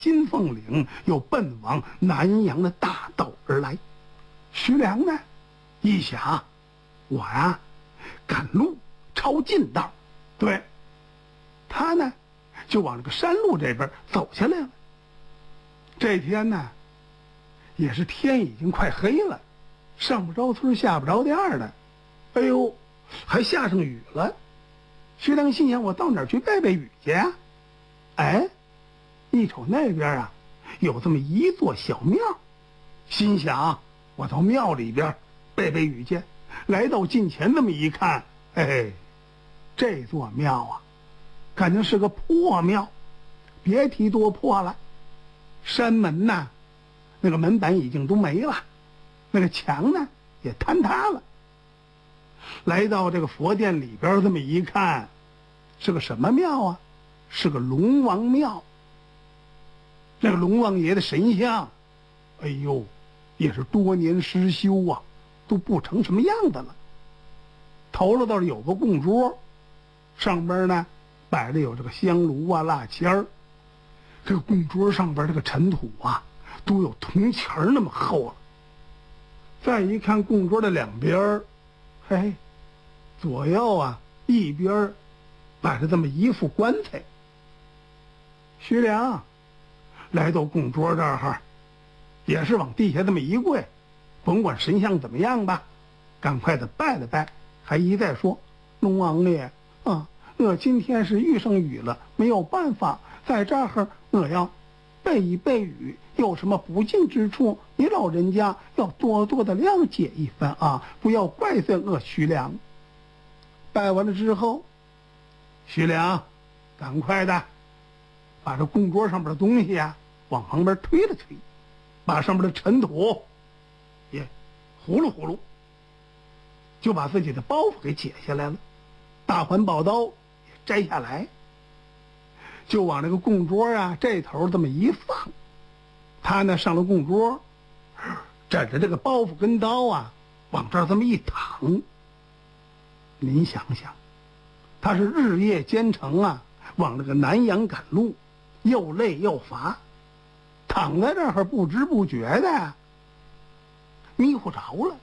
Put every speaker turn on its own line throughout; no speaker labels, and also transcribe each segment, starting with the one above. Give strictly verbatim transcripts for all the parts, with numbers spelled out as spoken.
金凤岭，又奔往南阳的大道而来。徐良呢，一想，我呀，赶路抄近道，对，他呢，就往这个山路这边走下来了。这天呢，也是天已经快黑了，上不着村下不着店的，哎呦，还下上雨了。徐良心想，我到哪儿去避避雨去呀？哎，一瞅那边啊，有这么一座小庙，心想我到庙里边避避雨去。来到近前这么一看，哎，这座庙啊，感觉是个破庙，别提多破了。山门呐，那个门板已经都没了，那个墙呢也坍塌了。来到这个佛殿里边这么一看，是个什么庙啊？是个龙王庙。那个龙王爷的神像，哎呦，也是多年失修啊，都不成什么样子了。头了倒是有个供桌，上边呢摆着有这个香炉啊、蜡签儿。这个供桌上边这个尘土啊，都有铜钱儿那么厚了。再一看供桌的两边，嘿，左右啊一边摆着这么一副棺材。徐良来到供桌这儿，也是往地下这么一跪，甭管神像怎么样吧，赶快的拜了拜，还一再说：“龙王爷啊，我今天是遇上雨了，没有办法，在这儿我要避一避雨，有什么不敬之处，你老人家要多多的谅解一番啊，不要怪罪我徐良。”拜完了之后，徐良赶快的把这供桌上边的东西啊往旁边推了推，把上面的尘土也呼噜呼噜，就把自己的包袱给解下来了，大环宝刀也摘下来，就往那个供桌啊这头这么一放。他呢上了供桌，枕着这个包袱跟刀啊往这儿这么一躺。您想想，他是日夜兼程啊，往这个南阳赶路，又累又乏，躺在这儿不知不觉的迷糊着了。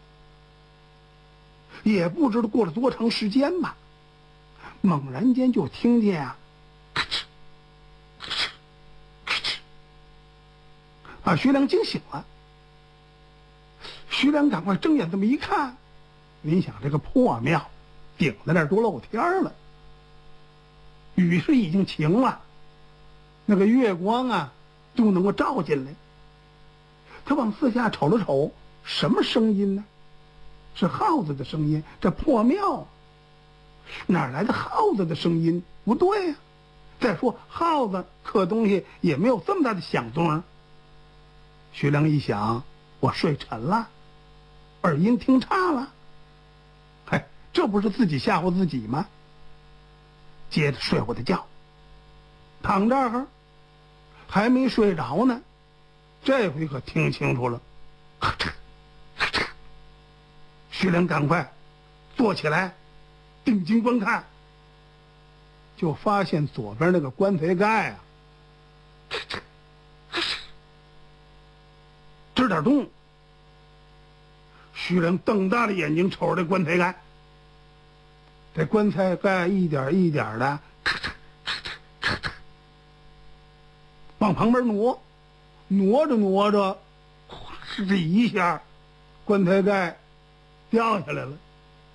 也不知道过了多长时间吧，猛然间就听见啊，咔哧咔哧咔哧，把徐良惊醒了。徐良赶快睁眼这么一看，您想这个破庙顶在那儿都露天了，雨是已经晴了，那个月光啊都能够照进来。他往四下瞅了瞅，什么声音呢？是耗子的声音。这破庙哪来的耗子的声音？不对呀、啊！再说耗子刻东西也没有这么大的响动啊。徐良一想，我睡沉了，耳音听差了，嗨，这不是自己吓唬自己吗？接着睡我的觉，躺这儿还没睡着呢，这回可听清楚了，咔嚓咔嚓。徐良赶快坐起来，定睛观看，就发现左边那个棺材盖啊，咔嚓咔嚓吱点动。徐良瞪大了眼睛瞅着这棺材盖，这棺材盖一点一点的咔嚓咔嚓咔嚓往旁边挪，挪着挪着，是这一下棺材盖掉下来了。